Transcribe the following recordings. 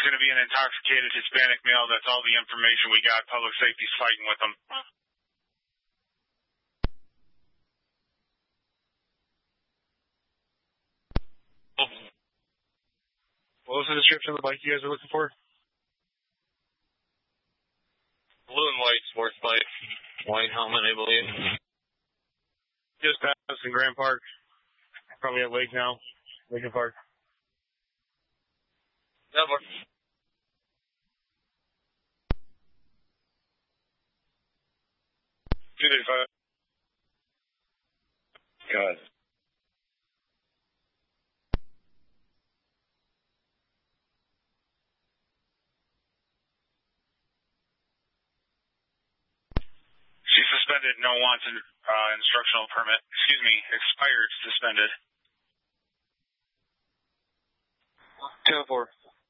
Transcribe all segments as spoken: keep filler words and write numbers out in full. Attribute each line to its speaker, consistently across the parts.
Speaker 1: It's going to be an intoxicated Hispanic male. That's all the information we got. Public safety's fighting with him.
Speaker 2: What was the description of the bike you guys are looking for?
Speaker 3: Blue and white sports bike. White helmet, I believe.
Speaker 2: Just passed in Grand Park. Probably at Lake now. Lincoln Park.
Speaker 3: That works.
Speaker 2: two thirty-five.
Speaker 3: God.
Speaker 1: She's suspended. No wants an uh, instructional permit. Excuse me, expired, suspended.
Speaker 2: ten four.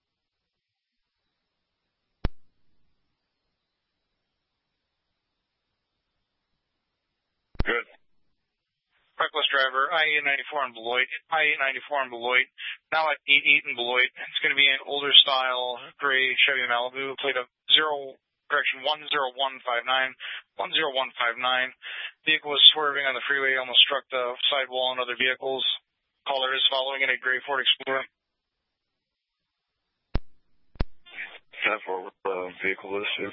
Speaker 3: Good.
Speaker 1: Reckless driver, I eight ninety-four in Beloit. I eight ninety-four in Beloit. Now at eight eight in Beloit. It's going to be an older style gray Chevy Malibu. Plate of zero, correction, one zero one five nine. one zero one five nine. Vehicle was swerving on the freeway, almost struck the sidewall and other vehicles. Caller is following in a gray Ford Explorer.
Speaker 3: ten four with the vehicle listed.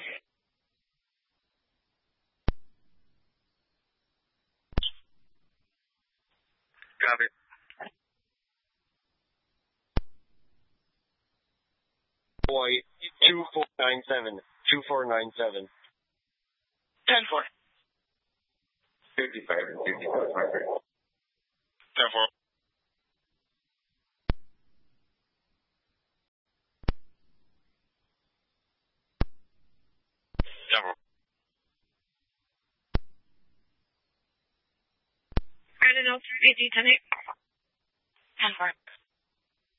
Speaker 1: Copy.
Speaker 2: Boy, two four nine seven. two four nine seven.
Speaker 1: ten four.
Speaker 3: fifty-five and fifty-five.
Speaker 1: ten four.
Speaker 3: Denver.
Speaker 4: I don't know, A G ten eight. ten four.